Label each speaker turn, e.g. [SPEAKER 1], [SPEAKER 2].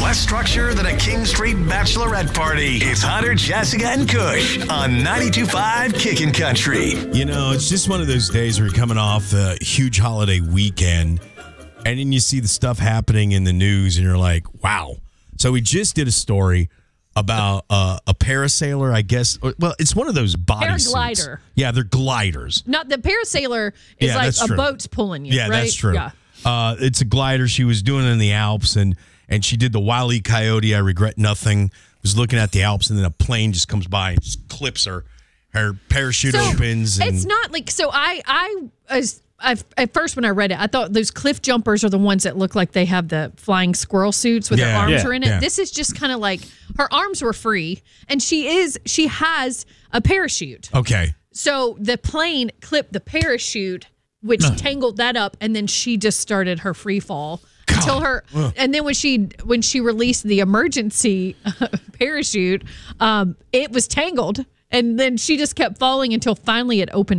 [SPEAKER 1] less structure than a King Street bachelorette party. It's Hunter, Jessica, and Kush on 92.5 Kickin' Country.
[SPEAKER 2] You know, it's just one of those days where you're coming off a huge holiday weekend, and then you see the stuff happening in the news, and you're like, wow. So we just did a story about a parasailer, I guess. Well, it's one of those bodysuits.
[SPEAKER 3] Paraglider.
[SPEAKER 2] Yeah, they're gliders.
[SPEAKER 3] Not the parasailer is like a boat's pulling you,
[SPEAKER 2] yeah,
[SPEAKER 3] right?
[SPEAKER 2] That's true.
[SPEAKER 3] Yeah.
[SPEAKER 2] It's a glider. She was doing it in the Alps, and she did the Wile E. Coyote, I regret nothing. Was looking at the Alps, and then a plane just comes by and just clips her. Her parachute opens. And
[SPEAKER 3] it's not like, so at first when I read it, I thought those cliff jumpers are the ones that look like they have the flying squirrel suits with their arms are in it. Yeah. This is just kind of like her arms were free, and she has a parachute.
[SPEAKER 2] Okay.
[SPEAKER 3] So the plane clipped the parachute, which tangled that up, and then she just started her free fall until her. And then when she released the emergency parachute, it was tangled, and then she just kept falling until finally it opened